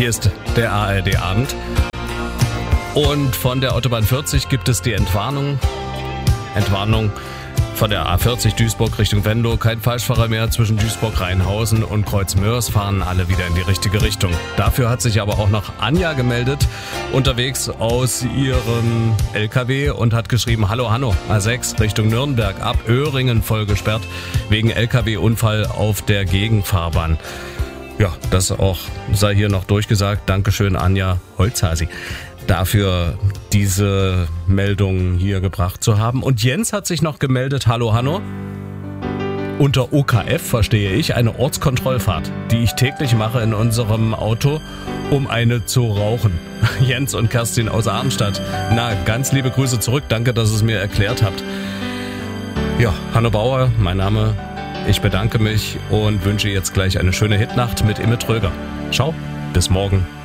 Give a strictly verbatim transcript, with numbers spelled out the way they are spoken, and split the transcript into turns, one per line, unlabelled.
Hier ist der A R D-Abend. Und von der Autobahn vierzig gibt es die Entwarnung. Entwarnung von der A vierzig Duisburg Richtung Venlo. Kein Falschfahrer mehr zwischen Duisburg-Rheinhausen und Kreuzmörs, fahren alle wieder in die richtige Richtung. Dafür hat sich aber auch noch Anja gemeldet, unterwegs aus ihrem L K W und hat geschrieben: Hallo Hanno, A sechs Richtung Nürnberg ab Öhringen voll gesperrt wegen L K W-Unfall auf der Gegenfahrbahn. Ja, das auch sei hier noch durchgesagt. Dankeschön, Anja Holzhasi, dafür diese Meldung hier gebracht zu haben. Und Jens hat sich noch gemeldet: Hallo Hanno. Unter O K F verstehe ich eine Ortskontrollfahrt, die ich täglich mache in unserem Auto, um eine zu rauchen. Jens und Kerstin aus Arnstadt. Na, ganz liebe Grüße zurück. Danke, dass ihr es mir erklärt habt. Ja, Hanno Bauer, mein Name. Ich bedanke mich und wünsche jetzt gleich eine schöne Hitnacht mit Imme Tröger. Ciao, bis morgen.